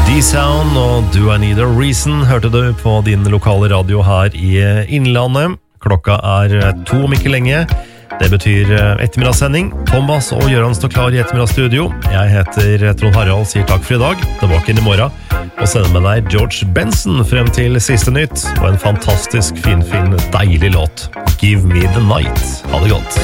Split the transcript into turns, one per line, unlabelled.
D-Sound og Do I Need a Reason hørte du på din lokale radio her i Innlandet. Klokka 2 om ikke lenge. Det betyr ettermiddagssending. Thomas og Jørgen står klar i ettermiddagsstudio. Jeg heter Trond Harald, sier takk for i dag. Tilbake inn i morgen. Og sender med deg George Benson frem til siste nytt. Og en fantastisk fin, deilig låt. Give me the night. Ha det godt.